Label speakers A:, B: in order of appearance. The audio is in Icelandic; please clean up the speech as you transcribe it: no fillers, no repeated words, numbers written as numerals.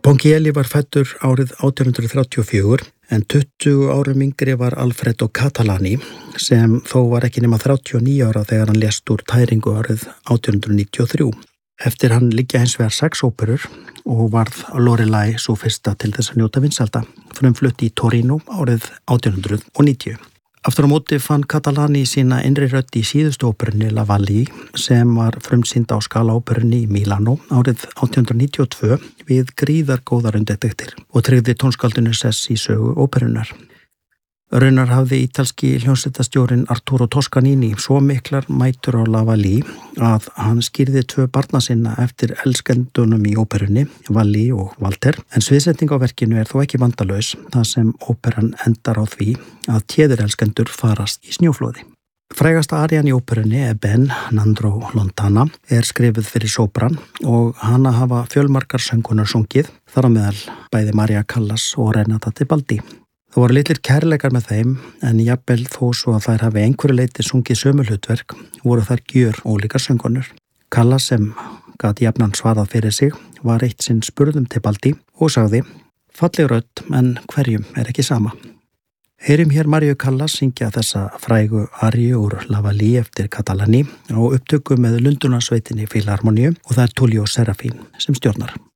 A: Ponchielli var fæddur árið 1834 en 20 árum yngri var Alfredo Catalani sem þó var ekki nema 39 ára þegar hann lést úr tæringu árið 1893. Eftir hann liggja hins vegar 6 óperur og varð Lorelei sú fyrsta til þess að njóta vinsælda, frumflutt í Torino árið 1890. Aftur á móti fann Catalani sína innri rödd í síðustu óperunni La Valli sem var frumsýnd á Scala óperunni í Milano árið 1892 við gríðargóðar undirtektir og tryggði tónskáldinu sess í sögu óperunnar. Raunar hafði ítalski hljómsveitarstjórinn Arturo Toscanini svo miklar mætur á La Valli að hann skýrði 2 barna sinna eftir elskendunum í óperunni, Valli og Walter, en sviðsetning á verkinu er þó ekki vandalaus þar sem óperan endar á því að téðurelskendur farast í snjóflóði. Frægasta arían í óperunni Ben Nandro Lontana er skrifuð fyrir sópran og hana hafa fjölmargar söngunar sungið, þar á meðal bæði Maria Callas og Renata Tebaldi. Það voru litlir kærleikar með þeim en jafnvel þó svo að þær hafi einhverju leyti sungið sömu hlutverk voru þær gjör ólíkar söngunur. Callas sem gat jafnan svarað fyrir sig var eitt sinn spurðum Tebaldi og sagði: "Falleg rödd en hverjum er ekki sama." Heyrim hér Mariu Callas syngja þessa frægu aríu úr La Valli eftir Catalani á upptöku með Lundunarsveitinni Filharmoníu og það er Tullio Serafín sem stjórnar.